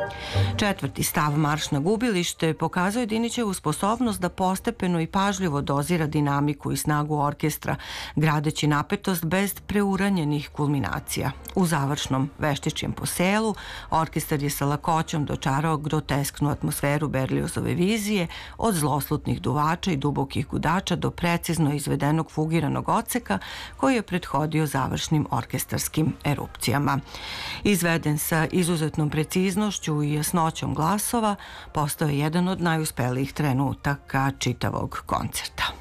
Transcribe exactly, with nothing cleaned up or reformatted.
Četvrti stav, Marš na gubilište, pokazuje Dinićevu sposobnost da postepeno i pažljivo dozira dinamiku i snagu orkestra, gradeći napetost bez preuranjenih kulminacija. U završnom Veštičijem poselu orkestar je sa lakoćom dočarao grotesknu atmosferu Berliozove vizije, od zloslutnih duvača i dubokih gudača do precizno izvedenog fugiranog odseka koji je prethodio završnim orkestarskim erupcijama. Izveden sa izuzetnom preciznošću i jasnoćom glasova, postao je jedan od najuspelijih trenutaka čitavog koncerta.